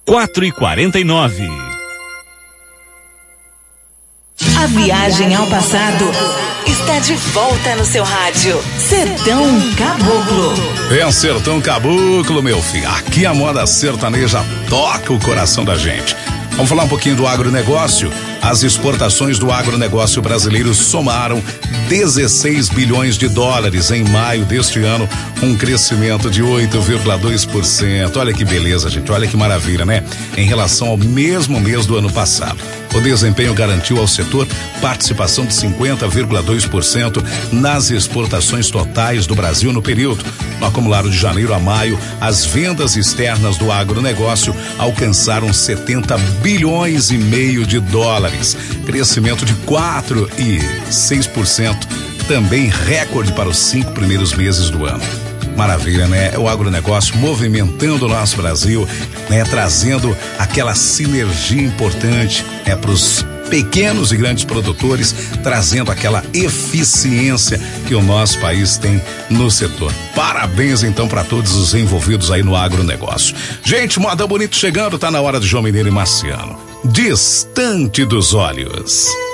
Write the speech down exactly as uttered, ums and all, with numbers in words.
quatro e quarenta e nove. A viagem ao passado está de volta no seu rádio. Sertão Caboclo. É Sertão Caboclo, meu filho. Aqui a moda sertaneja toca o coração da gente. Vamos falar um pouquinho do agronegócio. As exportações do agronegócio brasileiro somaram dezesseis bilhões de dólares em maio deste ano, um crescimento de oito vírgula dois por cento. Olha que beleza, gente, olha que maravilha, né? Em relação ao mesmo mês do ano passado. O desempenho garantiu ao setor participação de cinquenta vírgula dois por cento nas exportações totais do Brasil no período. No acumulado de janeiro a maio, as vendas externas do agronegócio alcançaram setenta bilhões e meio de dólares, crescimento de quatro vírgula seis por cento, também recorde para os cinco primeiros meses do ano. Maravilha, né? O agronegócio movimentando o nosso Brasil, né? Trazendo aquela sinergia importante, né? Para os pequenos e grandes produtores, trazendo aquela eficiência que o nosso país tem no setor. Parabéns então para todos os envolvidos aí no agronegócio. Gente, Moda Bonito chegando, tá na hora de João Mineiro e Marciano. Distante dos olhos.